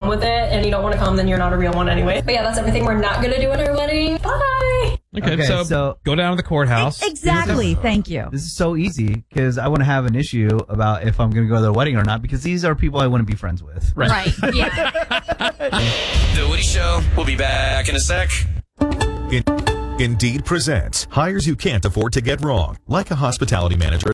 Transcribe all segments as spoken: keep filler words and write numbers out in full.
with it and you don't want to come, then you're not a real one anyway. But yeah, that's everything we're not going to do at our wedding. Bye! Okay, Okay, so, so- go down to the courthouse. Exactly. Thank you. This is so easy because I wouldn't have an issue about if I'm going to go to their wedding or not because these are people I wouldn't be friends with. Right. Yeah. The Woody Show. We'll be back in a sec. In- Indeed presents hires you can't afford to get wrong, like a hospitality manager at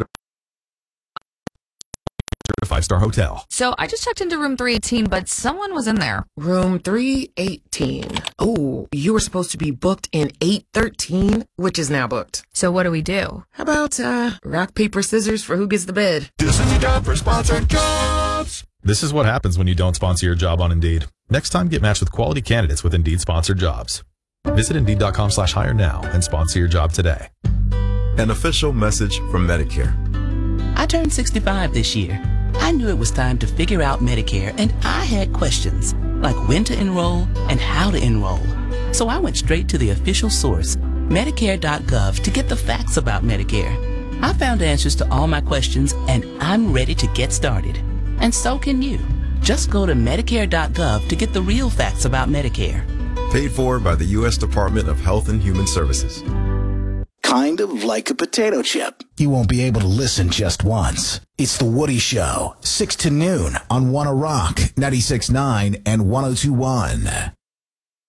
a five-star hotel. So I just checked into room three eighteen, but someone was in there. Room three eighteen. Oh, you were supposed to be booked in eight thirteen, which is now booked. So what do we do? How about, uh, rock, paper, scissors for who gets the bed? This is your job for sponsored jobs. This is what happens when you don't sponsor your job on Indeed. Next time, get matched with quality candidates with Indeed sponsored jobs. Visit Indeed.com slash hire now and sponsor your job today. An official message from Medicare. I turned sixty-five this year. I knew it was time to figure out Medicare, and I had questions, like when to enroll and how to enroll. So I went straight to the official source, Medicare dot gov, to get the facts about Medicare. I found answers to all my questions, and I'm ready to get started. And so can you. Just go to Medicare dot gov to get the real facts about Medicare. Paid for by the U S Department of Health and Human Services. Kind of like a potato chip. You won't be able to listen just once. It's The Woody Show, six to noon on Wanna Rock, ninety-six point nine and one oh two point one.